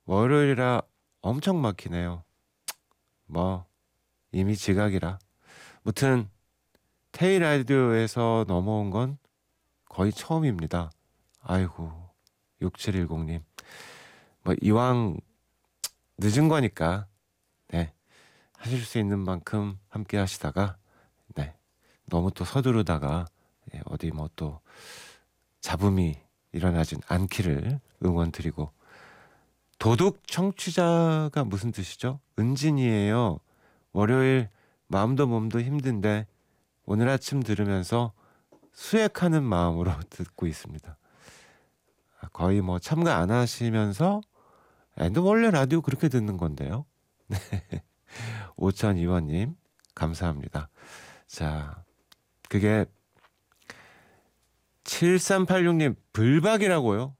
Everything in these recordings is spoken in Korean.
월요일이라 엄청 막히네요. 뭐 이미 지각이라. 무튼 테이 라디오에서 넘어온 건 거의 처음입니다. 아이고 6710님. 뭐 이왕 늦은 거니까 네 하실 수 있는 만큼 함께 하시다가 네 너무 또 서두르다가 어디 뭐 또 잡음이 일어나진 않기를 응원드리고. 도둑 청취자가 무슨 뜻이죠? 은진이에요. 월요일 마음도 몸도 힘든데 오늘 아침 들으면서 수액하는 마음으로 듣고 있습니다. 거의 뭐 참가 안 하시면서 근데 원래 라디오 그렇게 듣는 건데요. 5002번님 감사합니다. 자, 그게 7386님 불박이라고요?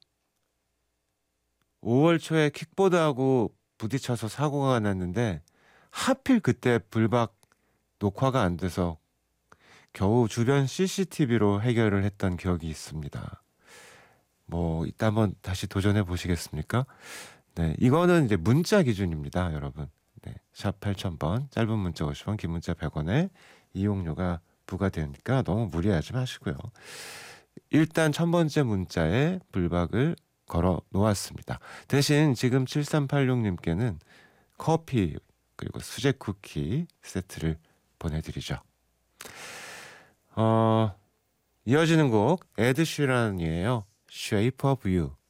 5월 초에 킥보드하고 부딪혀서 사고가 났는데 하필 그때 불박 녹화가 안 돼서 겨우 주변 CCTV로 해결을 했던 기억이 있습니다. 뭐 이따 한번 다시 도전해 보시겠습니까? 네, 이거는 이제 문자 기준입니다, 여러분. 네, 샵 8000번 짧은 문자 50원, 긴 문자 100원에 이용료가 부과되니까 너무 무리하지 마시고요. 일단 1000번째 문자에 불박을 걸어 놓았습니다. 대신 지금 7386님께는 커피 그리고 수제 쿠키 세트를 보내드리죠. 이어지는 곡 에드 시런이에요. Shape of You.